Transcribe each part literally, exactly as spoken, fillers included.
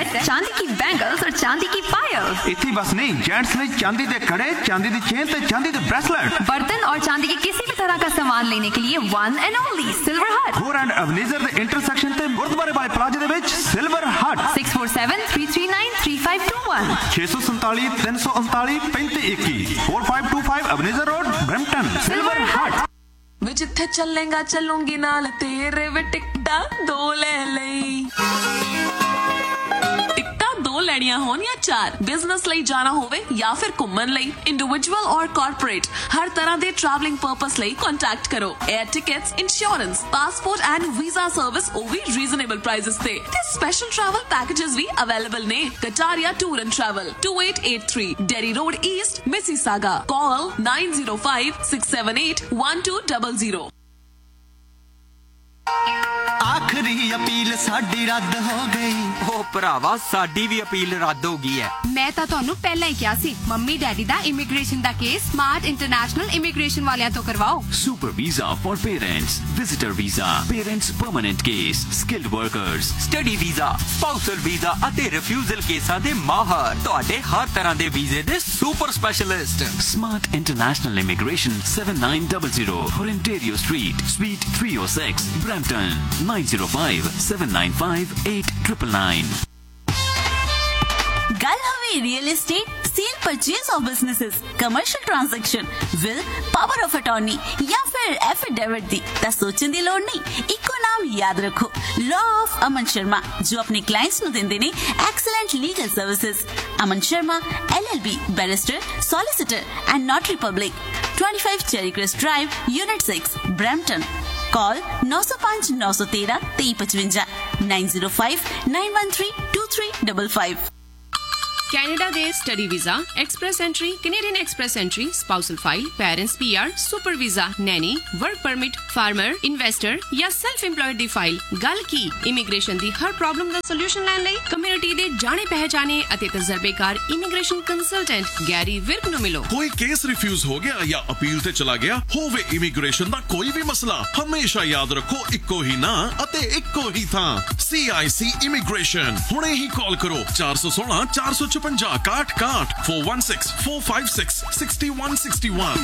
Set, चांदी की bangles और चांदी की पायल्स। इतनी बस नहीं, जेंट्स ने चांदी के कड़े, चांदी की चेन ते चांदी के ब्रेसलेट। बर्तन और चांदी के किसी भी तरह का सामान लेने के लिए वन एंड ओनली सिल्वर हट। गोर एंड एवनीजर दे इंटरसेक्शन ते गुरुद्वारे बाय प्लाजा दे विच सिल्वर हट। Six four seven three three nine three five to one छे सौ सैंतालीस तीन सौ उनतालीस पैंती इक्की four five to five एवनीजर road Brampton silver हट। वे जिथे चलेगा चलूंगी नाल तेरे, वे टिकटा दो ले लई। टिकटा दो ਲੈਣੀਆਂ ਹੋਣ ਜਾਂ ਚਾਰ, ਬਿਜ਼ਨਸ ਲਈ ਜਾਣਾ ਹੋਵੇ ਜਾਂ ਫਿਰ ਘੁੰਮਣ ਲਈ, ਇੰਡੀਵਿਜੂਅਲ ਔਰ ਕਾਰਪੋਰੇਟ, ਹਰ ਤਰ੍ਹਾਂ ਦੇ ਟਰੈਵਲਿੰਗ ਪਰਪਸ ਲਈ ਕੰਟੈਕਟ ਕਰੋ। Air tickets, insurance, passport and visa service, ਉਹ ਵੀ ਰੀਜ਼ਨੇਬਲ ਪ੍ਰਾਈਸਸ ਤੇ ਤੇ ਸਪੈਸ਼ਲ ਟਰੈਵਲ ਪੈਕੇजेस ਵੀ ਅਵੇਲੇਬਲ ਨੇ। Kataria tour and travel to eight eight three dairy road East Mississauga. Call ਨਾइन zero five six seven eight one two double zero. आखिरी appeal साडी रद्द हो गई। ओ भरावा साडी भी अपील रद्द हो गई है। मैं तो ਤੁਹਾਨੂੰ ਪਹਿਲਾਂ ਹੀ ਕਿਹਾ ਸੀ, ਮੰਮੀ ਡੈਡੀ ਦਾ ਇਮੀਗ੍ਰੇਸ਼ਨ ਦਾ ਕੇਸ ਸਮਾਰਟ ਇੰਟਰਨੈਸ਼ਨਲ ਇਮੀਗ੍ਰੇਸ਼ਨ ਵਾਲਿਆਂ ਤੋਂ ਕਰਵਾਓ। Super visa for parents, visitor visa, parents permanent case, skilled workers, study visa, spousal visa ਅਤੇ ਰਿਫਿਊਜ਼ਲ ਕੇਸਾਂ ਦੇ ਮਾਹਰ, ਤੁਹਾਡੇ ਹਰ ਤਰ੍ਹਾਂ ਦੇ ਵੀਜ਼ੇ ਦੇ super specialist. Smart International Immigration seven nine zero zero for Ontario Street, Suite three oh six, Brampton nine zero five seven nine five eight nine nine। गल हवे real estate cell purchase of businesses, commercial transaction, will, power of attorney या फिर affidavit दी ता सोचने दी लोड़ नहीं। Eco नाम याद रखो, लॉ ऑफ अमन शर्मा, जो अपने क्लाइंट्स नु देंदे ने excellent legal services. Aman Sharma LLB, barrister, solicitor and नॉटरी public, पच्चीस cherry crest drive, unit six, Brampton. Call नौ सौ पांच नौ सौ तेरह तेई पचवंजा nine zero five nine one three to three double five. Canada ਦੇ study visa, express entry, Canadian express entry, spousal file, parents PR, super visa, Naini, work permit, farmer, investor ਜਾਂ self employed ਦੀ file. ਗੱਲ ਕੀ immigration ਦੀ ਹਰ problem ਦਾ solution ਲੈਣ ਲਈ community ਦੇ ਜਾਣੇ ਪਹਿਚਾਣੇ ਅਤੇ ਤਜਰਬੇਕਾਰ immigration consultant Garry Virk ਨੂੰ ਮਿਲੋ। ਕੋਈ ਕੇਸ ਰਿਫਿਊਜ਼ ਹੋ ਗਿਆ ਜਾਂ ਅਪੀਲ ਤੇ ਚਲਾ ਗਿਆ ਹੋਵੇ, ਇਮੀਗ੍ਰੇਸ਼ਨ ਦਾ ਕੋਈ ਵੀ ਮਸਲਾ, ਹਮੇਸ਼ਾ ਯਾਦ ਰੱਖੋ ਇੱਕੋ ਹੀ ਨਾਂ ਅਤੇ ਇੱਕੋ ਹੀ ਥਾਂ, ਸੀ ਆਈ ਸੀ ਇਮੀਗ੍ਰੇਸ਼ਨ। ਹੁਣੇ ਹੀ ਕਾਲ ਕਰੋ ਚਾਰ ਸੌ ਸੋਲਾਂ ਚਾਰ ਸੌ ਪੰਜਾਹ ਕਾਟ ਕਾਟ four one six four five six six one six one.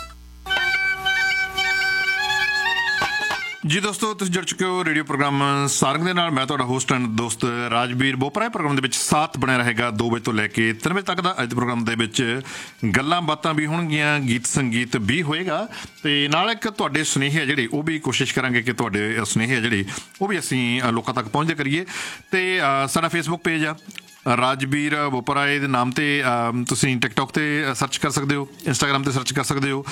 जी दोस्तों, तुसीं जुड़ चुके हो रेडियो प्रोग्राम सारंग दे नाल। मैं तुहाडा होस्ट एंड दोस्त राजवीर बोपरा। प्रोग्राम दे विच साथ बने रहेगा दो बजे तो लैके तीन बजे तक दा। अज दे प्रोग्राम दे विच गल्लां बातां भी होणगीਆਂ, गीत संगीत भी होएगा ते नाल एक तुहाडे सुनेहे जिहड़े ਉਹ भी कोशिश करांगे कि तुहाडे सुनेहे जिहड़े ਉਹ भी ਅਸੀਂ ਲੋਕਾਂ तक पहुंचदे करिए। ते साडा फेसबुक पेज आ राजवीर बोपरा ਦੇ ਨਾਮ ਤੇ, ਤੁਸੀਂ ਟਿਕਟੌਕ ਤੇ ਸਰਚ ਕਰ ਸਕਦੇ ਹੋ, ਇੰਸਟਾਗ੍ਰਾਮ ਤੇ ਸਰਚ ਕਰ ਸਕਦੇ ਹੋ,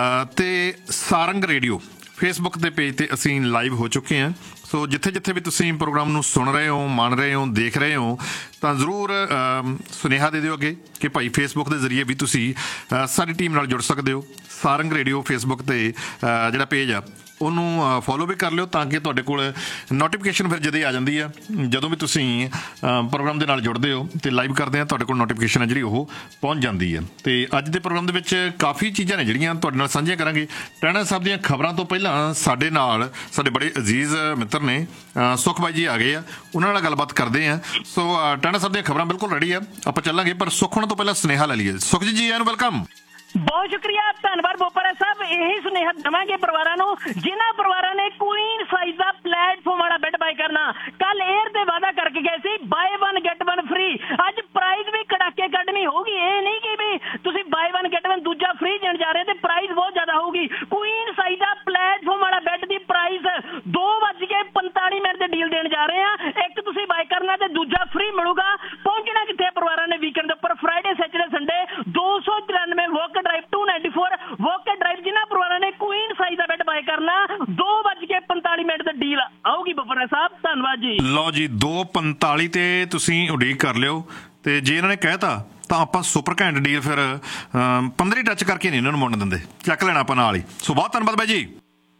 ਤੇ ਸਾਰੰਗ ਰੇਡੀਓ ਫੇਸਬੁੱਕ ਦੇ ਪੇਜ ਤੇ ਅਸੀਂ ਲਾਈਵ ਹੋ ਚੁੱਕੇ ਹਾਂ। ਸੋ ਜਿੱਥੇ ਜਿੱਥੇ ਵੀ ਤੁਸੀਂ ਪ੍ਰੋਗਰਾਮ ਨੂੰ ਸੁਣ ਰਹੇ ਹੋ, ਮੰਨ ਰਹੇ ਹੋ, ਦੇਖ ਰਹੇ ਹੋ ਤਾਂ ਜ਼ਰੂਰ ਸੁਨੇਹਾ ਦੇ ਦਿਓ ਅੱਗੇ ਕਿ ਭਾਈ ਫੇਸਬੁੱਕ ਦੇ ਜ਼ਰੀਏ ਵੀ ਤੁਸੀਂ ਸਾਡੀ ਟੀਮ ਨਾਲ ਜੁੜ ਸਕਦੇ ਹੋ। ਸਾਰੰਗ ਰੇਡੀਓ ਫੇਸਬੁੱਕ ਤੇ ਜਿਹੜਾ ਪੇਜ ਆ ਉਹਨੂੰ ਫੋਲੋ ਵੀ ਕਰ ਲਿਓ ਤਾਂ ਕਿ ਤੁਹਾਡੇ ਕੋਲ ਨੋਟੀਫਿਕੇਸ਼ਨ ਫਿਰ ਜਦੇ ਆ ਜਾਂਦੀ ਆ। ਜਦੋਂ ਵੀ ਤੁਸੀਂ ਪ੍ਰੋਗਰਾਮ ਦੇ ਨਾਲ ਜੁੜਦੇ ਹੋ ਤੇ ਲਾਈਵ ਕਰਦੇ ਆ, ਤੁਹਾਡੇ ਕੋਲ ਨੋਟੀਫਿਕੇਸ਼ਨ ਆ ਜਿਹੜੀ ਉਹ ਪਹੁੰਚ ਜਾਂਦੀ ਹੈ। ਤੇ ਅੱਜ ਦੇ ਪ੍ਰੋਗਰਾਮ ਦੇ ਵਿੱਚ ਕਾਫੀ ਚੀਜ਼ਾਂ ਨੇ ਜਿਹੜੀਆਂ ਤੁਹਾਡੇ ਨਾਲ ਸਾਂਝੀਆਂ ਕਰਾਂਗੇ। ਟਹਿਣਾ ਸਾਹਿਬ ਦੀਆਂ ਖਬਰਾਂ ਤੋਂ ਪਹਿਲਾਂ ਸਾਡੇ ਨਾਲ ਸਾਡੇ ਬੜੇ ਅਜ਼ੀਜ਼ ਮਿੱਤਰ ਨੇ ਸੁਖ ਬਾਈ ਜੀ ਆ ਗਏ ਆ, ਉਹਨਾਂ ਨਾਲ ਗੱਲਬਾਤ ਕਰਦੇ ਆ। ਸੋ ਟਹਿਣਾ ਸਾਹਿਬ ਦੀਆਂ ਖਬਰਾਂ ਬਿਲਕੁਲ ਰੈਡੀ ਆ, ਆਪਾਂ ਚੱਲਾਂਗੇ। ਪਰ ਸੁਖ ਹੋਣ ਤੋਂ ਪਹਿਲਾਂ ਸੁਨੇਹਾ ਲੈ ਲਈਏ। ਸੁਖ ਜੀ ਜੀ ਆਇਆਂ ਨੂੰ ਵੈਲਕਮ। ਬਹੁਤ ਸ਼ੁਕਰੀਆ, ਧੰਨਵਾਦ ਬੋਪਰਾ ਸਾਹਿਬ। ਇਹੀ ਸੁਨੇਹਾ ਦੇਵਾਂਗੇ ਪਰਿਵਾਰਾਂ ਨੂੰ ਜਿਨ੍ਹਾਂ ਪਰਿਵਾਰਾਂ ਨੇ ਕੁਈਨ ਸਾਈਜ਼ ਦਾ ਪਲੇਟਫਾਰਮ ਵਾਲਾ ਬੈੱਡ ਬਾਈ ਕਰਨਾ। ਕੱਲ 에ਅਰ ਤੇ ਵਾਅਦਾ ਕਰਕੇ ਗਏ ਸੀ bye one get one free. ਅੱਜ ਪ੍ਰਾਈਜ਼ ਵੀ ਕੜਾਕੇ ਕੱਢਣੀ ਹੋਊਗੀ। ਇਹ ਨਹੀਂ ਕਿ ਵੀ ਤੁਸੀਂ ਬਾਏ ਵਨ ਗੈਟ ਵਨ ਦੂਜਾ ਫ੍ਰੀ ਦੇਣ ਜਾ ਰਹੇ ਤੇ ਪ੍ਰਾਈਜ਼ ਬਹੁਤ ਜ਼ਿਆਦਾ ਹੋਊਗੀ। ਕੁਈਨ ਸਾਈਜ਼ ਦਾ ਪਲੇਟਫਾਰਮ ਵਾਲਾ ਬੈੱਡ ਦੀ ਪ੍ਰਾਈਜ਼ ਦੋ ਵੱਜ ਕੇ ਪੰਤਾਲੀ ਮਿੰਟ ਦੇ ਡੀਲ ਦੇਣ ਜਾ ਰਹੇ ਆ। ਇੱਕ ਤੁਸੀਂ ਬਾਏ ਕਰਨਾ ਤੇ ਦੂਜਾ ਫ੍ਰੀ ਮਿਲੂਗਾ। ਪਹੁੰਚਣਾ ਕਿੱਥੇ ਪਰਿਵਾਰਾਂ ਨੇ ਵੀਕਐਂਡ ਦੇ ਉੱਪਰ? ਫਰਾਈਡੇ, ਸੈਚਰਡੇ, ਸੰਡੇ ਦੋ ਸੌ ਤਿਰਾਨਵੇਂ walk drive to ninety four walk drive. जिन्होंने परिवार ने क्वीन साइज का बेड बाय करना दो बज के पैंताली मिनट की डील आऊगी बफरा साहब। धन्यवाद जी। लो जी, दो पैंताली ते तुसीं उड़ीक कर लियो ते जे इन्होंने कहता ਤਾਂ ਆਪਾਂ ਸੁਪਰ ਘੈਂਟ ਡੀਲ ਫਿਰ ਪੰਦਰੀ ਟੱਚ ਕਰਕੇ ਨਹੀਂ ਇਹਨਾਂ ਨੂੰ ਮੁੰਨ ਦਿੰਦੇ, ਚੱਕ ਲੈਣਾ ਆਪਾਂ ਨਾਲ ਹੀ। ਸੋ ਬਹੁਤ ਧੰਨਵਾਦ ਬਾਈ ਜੀ।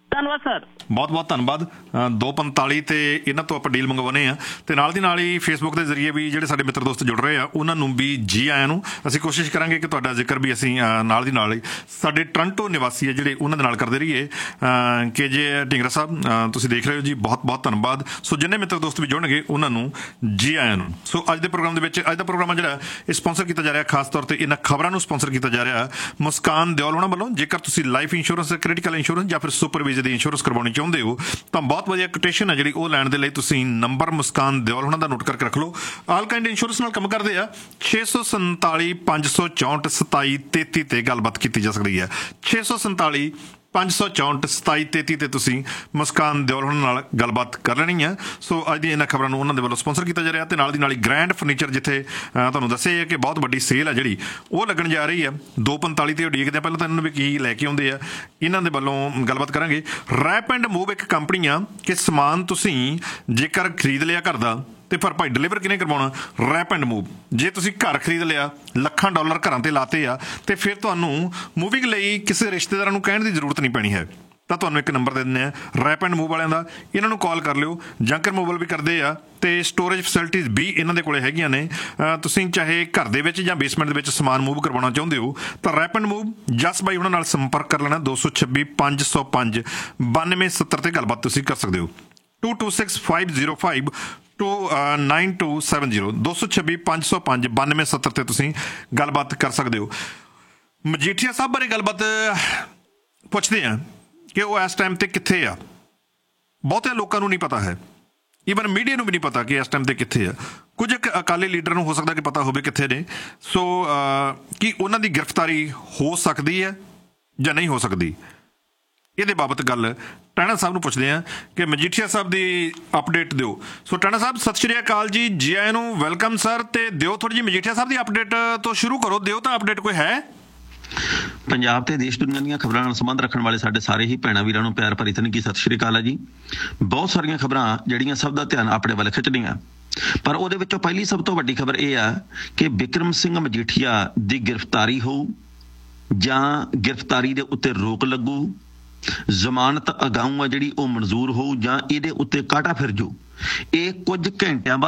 ਧੰਨਵਾਦ ਸਰ। ਬਹੁਤ ਬਹੁਤ ਧੰਨਵਾਦ। ਦੋ ਪੰਤਾਲੀ ਤੇ ਇਹਨਾਂ ਤੋਂ ਆਪਾਂ ਡੀਲ ਮੰਗਵਾਉਂਦੇ ਆ ਤੇ ਨਾਲ ਦੀ ਨਾਲ ਹੀ ਫੇਸਬੁੱਕ ਦੇ ਜ਼ਰੀਏ ਵੀ ਜਿਹੜੇ ਸਾਡੇ ਮਿੱਤਰ ਦੋਸਤ ਜੁੜ ਰਹੇ ਆ ਉਹਨਾਂ ਨੂੰ ਵੀ ਜੀ ਆਇਆਂ ਨੂੰ। ਅਸੀਂ ਕੋਸ਼ਿਸ਼ ਕਰਾਂਗੇ ਕਿ ਤੁਹਾਡਾ ਜ਼ਿਕਰ ਵੀ ਅਸੀਂ ਨਾਲ ਦੀ ਨਾਲ ਹੀ ਸਾਡੇ ਟੋਰਾਂਟੋ ਨਿਵਾਸੀ ਆ ਜਿਹੜੇ ਉਹਨਾਂ ਦੇ ਨਾਲ ਕਰਦੇ ਰਹੀਏ। ਕਿ ਜੇ ਢਿੰਗਰਾ ਸਾਹਿਬ ਤੁਸੀਂ ਦੇਖ ਰਹੇ ਹੋ ਜੀ, ਬਹੁਤ ਬਹੁਤ ਧੰਨਵਾਦ। ਸੋ ਜਿੰਨੇ ਮਿੱਤਰ ਦੋਸਤ ਵੀ ਜੁੜਨਗੇ ਉਹਨਾਂ ਨੂੰ ਜੀ ਆਇਆਂ ਨੂੰ। ਸੋ ਅੱਜ ਦੇ ਪ੍ਰੋਗਰਾਮ ਦੇ ਵਿੱਚ ਅੱਜ ਦਾ ਪ੍ਰੋਗਰਾਮ ਜਿਹੜਾ ਇਹ ਸਪਾਂਸਰ ਕੀਤਾ ਜਾ ਰਿਹਾ, ਖਾਸ ਤੌਰ ਤੇ ਇਹਨਾਂ ਖਬਰਾਂ ਨੂੰ ਸਪਾਂਸਰ ਕੀਤਾ ਜਾ ਰਿਹਾ ਮੁਸਕਾਨ ਦਿਓਲ ਉਹਨਾਂ ਵੱਲੋਂ। ਜੇਕਰ ਤੁਸੀਂ ਲਾਈਫ ਇੰਸ਼ੋਰੈਂਸ, ਕ੍ਰਿਟੀਕਲ ਇੰਸ਼ੋਰੈਂਸ ਜਾਂ ਫਿਰ ਸੁਪਰ ਵੀਜ਼ੇ ਦੀ ਇੰਸ਼ੋਰੈਂਸ ਕਰਵਾਉਣੀ ਚਾਹੁੰਦੇ ਹੋ ਤਾਂ ਬਹੁਤ ਵਧੀਆ ਕੋਟੇਸ਼ਨ ਹੈ ਜਿਹੜੀ ਉਹ ਲੈਣ ਦੇ ਲਈ ਤੁਸੀਂ ਨੰਬਰ ਮੁਸਕਾਨ ਦਿਓਲ ਉਹਨਾਂ ਦਾ ਨੋਟ ਕਰਕੇ ਰੱਖ ਲਓ। ਆਲ ਕਾਇੰਡ ਇੰਸ਼ੋਰੈਂਸ ਨਾਲ ਕੰਮ ਕਰਦੇ ਆ। ਛੇ ਸੌ ਸੰਤਾਲੀ ਪੰਜ ਸੌ ਚੌਂਹਠ ਸਤਾਈ ਤੇਤੀ ਤੇ ਗੱਲਬਾਤ ਕੀਤੀ ਜਾ ਸਕਦੀ ਹੈ। ਛੇ ਸੌ ਸੰਤਾਲੀ ਪੰਜ ਸੌ ਚੌਂਹਠ ਸਤਾਈ ਤੇਤੀ ਤੇ ਤੁਸੀਂ ਮੁਸਕਾਨ ਦਿਓਲ ਉਹਨਾਂ ਨਾਲ ਗੱਲਬਾਤ ਕਰ ਲੈਣੀ ਆ। ਸੋ ਅੱਜ ਦੀਆਂ ਇਹਨਾਂ ਖਬਰਾਂ ਨੂੰ ਉਹਨਾਂ ਦੇ ਵੱਲੋਂ ਸਪਾਂਸਰ ਕੀਤਾ ਜਾ ਰਿਹਾ ਤੇ ਨਾਲ ਦੀ ਨਾਲ ਹੀ ਗ੍ਰੈਂਡ ਫਰਨੀਚਰ, ਜਿੱਥੇ ਤੁਹਾਨੂੰ ਦੱਸਿਆ ਕਿ ਬਹੁਤ ਵੱਡੀ ਸੇਲ ਆ ਜਿਹੜੀ ਉਹ ਲੱਗਣ ਜਾ ਰਹੀ ਆ। ਦੋ ਪੰਤਾਲੀ ਤੇ ਉਡੀਕਦੇ ਆ, ਪਹਿਲਾਂ ਤਾਂ ਇਹਨਾਂ ਨੂੰ ਵੀ ਕੀ ਲੈ ਕੇ ਆਉਂਦੇ ਆ, ਇਹਨਾਂ ਦੇ ਵੱਲੋਂ ਗੱਲਬਾਤ ਕਰਾਂਗੇ। ਰੈਪ ਐਂਡ ਮੂਵ ਇੱਕ ਕੰਪਨੀ ਆ ਕਿ ਸਮਾਨ ਤੁਸੀਂ ਜੇਕਰ ਖਰੀਦ ਲਿਆ ਘਰ ਦਾ ਤੇ ਫਿਰ ਭਾਈ ਡਿਲੀਵਰ ਕਿਹਨੇ ਕਰਵਾਉਣਾ? Rap and move. ਜੇ ਤੁਸੀਂ ਘਰ ਖਰੀਦ ਲਿਆ, ਲੱਖਾਂ ਡਾਲਰ ਘਰਾਂ ਤੇ ਲਾਤੇ ਆ, ਤੇ ਫਿਰ ਤੁਹਾਨੂੰ ਮੂਵਿੰਗ ਲਈ ਕਿਸੇ ਰਿਸ਼ਤੇਦਾਰਾਂ ਨੂੰ ਕਹਿਣ ਦੀ ਜ਼ਰੂਰਤ ਨਹੀਂ ਪੈਣੀ ਹੈ। ਤਾਂ ਤੁਹਾਨੂੰ ਇੱਕ ਨੰਬਰ ਦੇ ਦਿੰਦੇ ਆ ਰੈਪ ਐਂਡ ਮੂਵ ਵਾਲਿਆਂ ਦਾ, ਇਹਨਾਂ ਨੂੰ ਕਾਲ ਕਰ ਲਿਓ। ਜੰਕਰ ਮੂਵਲ ਵੀ ਕਰਦੇ ਆ ਤੇ ਸਟੋਰੇਜ ਫੈਸਿਲਿਟੀਜ਼ ਵੀ ਇਹਨਾਂ ਦੇ ਕੋਲੇ ਹੈਗੀਆਂ ਨੇ। ਤੁਸੀਂ ਚਾਹੇ ਘਰ ਦੇ ਵਿੱਚ ਜਾਂ ਬੇਸਮੈਂਟ ਦੇ ਵਿੱਚ ਸਮਾਨ ਮੂਵ ਕਰਵਾਉਣਾ ਚਾਹੁੰਦੇ ਹੋ ਤਾਂ ਰੈਪ ਐਂਡ ਮੂਵ ਜਸ ਬਾਈ ਉਹਨਾਂ ਨਾਲ ਸੰਪਰਕ ਕਰ ਲੈਣਾ। ਦੋ ਸੌ ਛੱਬੀ ਪੰਜ ਸੌ ਪੰਜ ਬਾਨਵੇਂ ਸੱਤਰ ਤੇ ਗੱਲਬਾਤ ਤੁਸੀਂ ਕਰ ਸਕਦੇ ਹੋ। To two six five zero five to nine to seven zero ਦੋ ਸੌ ਛੱਬੀ ਪੰਜ ਸੌ ਪੰਜ ਬਾਨਵੇਂ ਸੱਤਰ ਤੇ ਤੁਸੀਂ ਗੱਲਬਾਤ ਕਰ ਸਕਦੇ ਹੋ। ਮਜੀਠੀਆ ਸਾਹਿਬ ਬਾਰੇ ਗੱਲਬਾਤ ਪੁੱਛਦੇ ਆ ਕਿ ਉਹ ਇਸ ਟਾਈਮ ਤੇ ਕਿੱਥੇ ਆ। ਬਹੁਤੇ ਲੋਕਾਂ ਨੂੰ ਨਹੀਂ ਪਤਾ ਹੈ, ਈਵਨ ਮੀਡੀਆ ਨੂੰ ਵੀ ਨਹੀਂ ਪਤਾ ਕਿ ਇਸ ਟਾਈਮ ਤੇ ਕਿੱਥੇ ਆ। ਕੁਝ ਅਕਾਲੀ ਲੀਡਰ ਨੂੰ ਹੋ ਸਕਦਾ ਕਿ ਪਤਾ ਹੋਵੇ ਕਿੱਥੇ ਨੇ। ਸੋ ਕੀ ਉਹਨਾਂ ਦੀ ਗ੍ਰਿਫਤਾਰੀ ਹੋ ਸਕਦੀ ਹੈ ਜਾਂ ਨਹੀਂ ਹੋ ਸਕਦੀ, ਇਹਦੇ ਬਾਬਤ ਗੱਲ ਟਾਣਾ ਸਾਹਿਬ ਨੂੰ ਪੁੱਛਦੇ ਆ ਕਿ ਮਜੀਠੀਆ ਸਾਹਿਬ ਦੀ ਅਪਡੇਟ ਦਿਓ। ਸੋ ਟਾਣਾ ਸਾਹਿਬ ਸਤਿ ਸ਼੍ਰੀ ਅਕਾਲ ਜੀ, ਜੀ ਆਇਆਂ ਨੂੰ, ਵੈਲਕਮ ਸਰ। ਤੇ ਦਿਓ ਥੋੜੀ ਜਿਹੀ ਮਜੀਠੀਆ ਸਾਹਿਬ ਦੀ ਅਪਡੇਟ ਤੋਂ ਸ਼ੁਰੂ ਕਰੋ, ਦਿਓ ਤਾਂ ਅਪਡੇਟ ਕੋਈ ਹੈ। ਪੰਜਾਬ ਤੇ ਦੇਸ਼ ਦੁਨੀਆ ਦੀਆਂ ਖਬਰਾਂ ਨਾਲ ਸੰਬੰਧ ਰੱਖਣ ਵਾਲੇ ਸਾਡੇ ਸਾਰੇ ਹੀ ਭੈਣਾਂ ਵੀਰਾਂ ਨੂੰ ਪਿਆਰ ਭਰੀ ਤਨਕੀ ਸਤਿ ਸ਼੍ਰੀ ਅਕਾਲ ਹੈ ਜੀ। ਬਹੁਤ ਸਾਰੀਆਂ ਖਬਰਾਂ ਜਿਹੜੀਆਂ ਸਭ ਦਾ ਧਿਆਨ ਆਪਣੇ ਵੱਲ ਖਿੱਚਦੀਆਂ, ਪਰ ਉਹਦੇ ਵਿੱਚੋਂ ਪਹਿਲੀ ਸਭ ਤੋਂ ਵੱਡੀ ਖਬਰ ਇਹ ਆ ਕਿ ਬਿਕਰਮ ਸਿੰਘ ਮਜੀਠੀਆ ਦੀ ਗ੍ਰਿਫਤਾਰੀ ਹੋਊ ਜਾਂ ਗ੍ਰਿਫਤਾਰੀ ਦੇ ਉੱਤੇ ਰੋਕ ਲੱਗੂ, ਜ਼ਮਾਨਤ ਅਗਾਊਂ ਆ ਜਿਹੜੀ ਉਹ ਮਨਜ਼ੂਰ ਹੋਊ ਜਾਂ ਇਹਦੇ ਉੱਤੇ ਕਾਟਾ ਫਿਰ ਜੂ। ਇਹ ਕੁਝ ਘੰਟਿਆਂ ਬਾਅਦ